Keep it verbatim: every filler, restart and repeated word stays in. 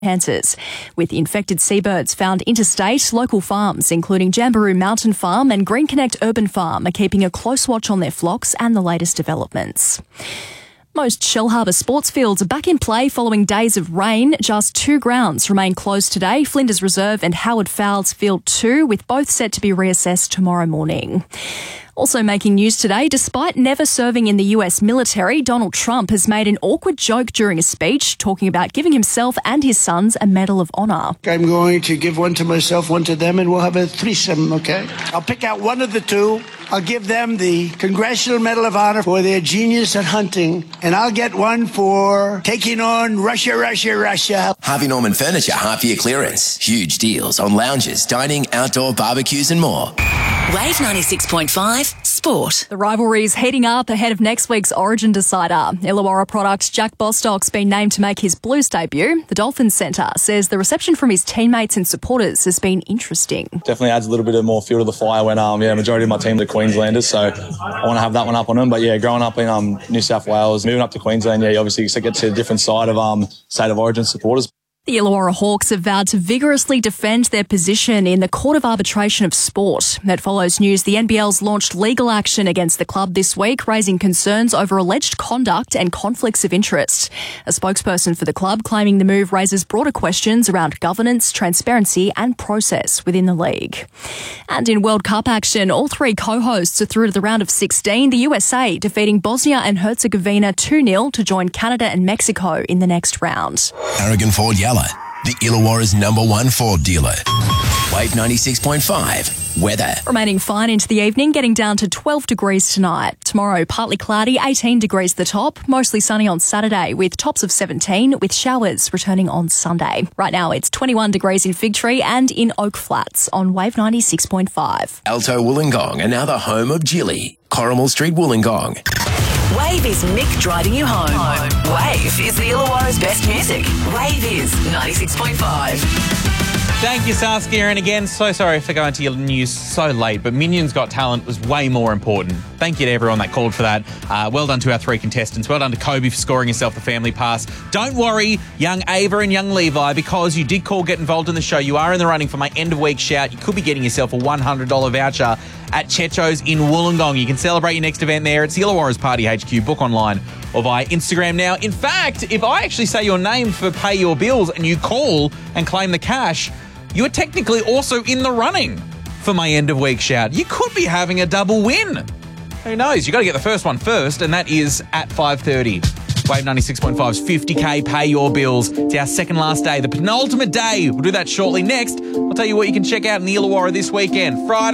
Cancers, with infected seabirds found interstate. Local farms, including Jamboree Mountain Farm and Green Connect Urban Farm, are keeping a close watch on their flocks and the latest developments. Most Shellharbour sports fields are back in play following days of rain. Just two grounds remain closed today, Flinders Reserve and Howard Fowles Field two, with both set to be reassessed tomorrow morning. Also making news today, despite never serving in the U S military, Donald Trump has made an awkward joke during a speech, talking about giving himself and his sons a Medal of Honor. I'm going to give one to myself, one to them, and we'll have a threesome, okay? I'll pick out one of the two. I'll give them the Congressional Medal of Honor for their genius at hunting, and I'll get one for taking on Russia, Russia, Russia. Harvey Norman Furniture half-year clearance. Huge deals on lounges, dining, outdoor barbecues and more. Wave ninety-six point five Sport. The rivalry is heating up ahead of next week's Origin decider. Illawarra product Jack Bostock's been named to make his Blues debut. The Dolphins centre says the reception from his teammates and supporters has been interesting. Definitely adds a little bit of more fuel to the fire when um yeah majority of my team are Queenslanders, so I want to have that one up on them. But yeah, growing up in um New South Wales, moving up to Queensland, yeah, you obviously get to a different side of um State of Origin supporters. The Illawarra Hawks have vowed to vigorously defend their position in the Court of Arbitration of Sport. That follows news the N B L's launched legal action against the club this week, raising concerns over alleged conduct and conflicts of interest. A spokesperson for the club claiming the move raises broader questions around governance, transparency and process within the league. And in World Cup action, all three co-hosts are through to the round of sixteen, the U S A defeating Bosnia and Herzegovina two nil to join Canada and Mexico in the next round. Aragon Ford Yalla, the Illawarra's number one Ford dealer. Wave ninety-six point five. Weather. Remaining fine into the evening, getting down to twelve degrees tonight. Tomorrow, partly cloudy, eighteen degrees the top. Mostly sunny on Saturday with tops of seventeen, with showers returning on Sunday. Right now, it's twenty-one degrees in Fig Tree and in Oak Flats on Wave ninety-six point five. Alto Wollongong, and now the home of Gilly. Corrimal Street, Wollongong. Wave is Mick driving you home. Wave is the Illawarra's best music. Wave is ninety-six point five. Thank you, Saskia. And again, so sorry for going to your news so late, but Minions Got Talent was way more important. Thank you to everyone that called for that. Uh, well done to our three contestants. Well done to Kobe for scoring yourself the family pass. Don't worry, young Ava and young Levi, because you did call, get involved in the show. You are in the running for my end of week shout. You could be getting yourself a one hundred dollars voucher at Checho's in Wollongong. You can celebrate your next event there. It's the Illawarra's Party H Q. Book online or via Instagram now. In fact, if I actually say your name for Pay Your Bills and you call and claim the cash, you are technically also in the running for my end of week shout. You could be having a double win. Who knows? You got to get the first one first, and that is at five thirty. Wave ninety-six point five's fifty K Pay Your Bills. It's our second last day, the penultimate day. We'll do that shortly. Next, I'll tell you what you can check out in the Illawarra this weekend. Friday.